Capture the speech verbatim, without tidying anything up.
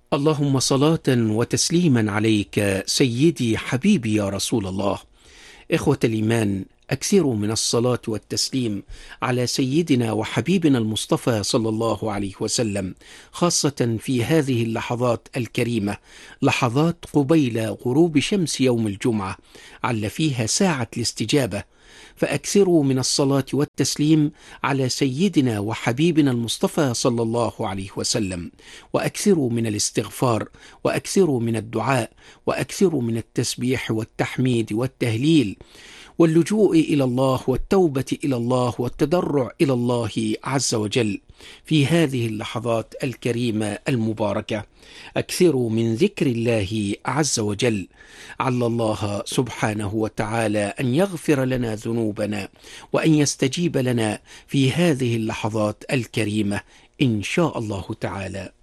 اللهم صلاة وتسليما عليك سيدي حبيبي يا رسول الله. إخوة الإيمان، أكثروا من الصلاة والتسليم على سيدنا وحبيبنا المصطفى صلى الله عليه وسلم، خاصة في هذه اللحظات الكريمة، لحظات قبيل غروب شمس يوم الجمعة، عل فيها ساعة الاستجابة. فأكثروا من الصلاة والتسليم على سيدنا وحبيبنا المصطفى صلى الله عليه وسلم، وأكثروا من الاستغفار، وأكثروا من الدعاء، وأكثروا من التسبيح والتحميد والتهليل واللجوء إلى الله والتوبة إلى الله والتضرع إلى الله عز وجل في هذه اللحظات الكريمة المباركة. أكثروا من ذكر الله عز وجل، عل الله سبحانه وتعالى أن يغفر لنا ذنوبنا وأن يستجيب لنا في هذه اللحظات الكريمة إن شاء الله تعالى.